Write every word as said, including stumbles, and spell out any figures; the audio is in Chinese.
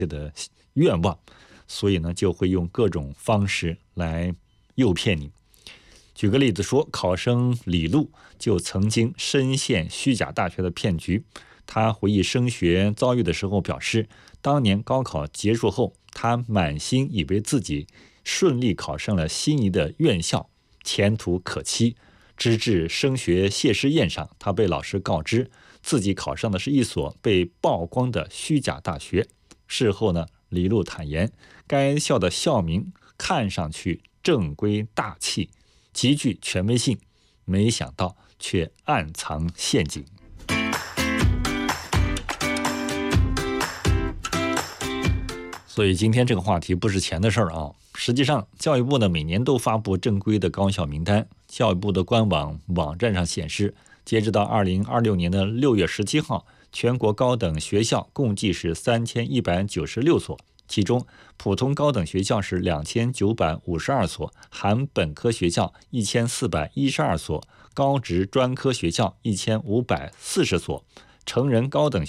的愿望，所以呢，就会用各种方式来诱骗你。举个例子说，考生李璐就曾经深陷虚假大学的骗局。他回忆升学遭遇的时候表示，当年高考结束后，他满心以为自己顺利考上了心仪的院校，前途可期。直至升学谢师宴上，他被老师告知自己考上的是一所被曝光的虚假大学。事后呢，李璐坦言，该校的校名看上去正规大气，极具权威性，没想到却暗藏陷阱。所以今天这个话题不是钱的事儿啊。实际上，教育部呢每年都发布正规的高校名单。教育部的官网网站上显示，截止到二零二六年的六月十七号，全国高等学校共计是三千一百九十六所，其中普通高等学校是两千九百五十二所，含本科学校一千四百一十二所，高职专科学校一千五百四十所，成人高等学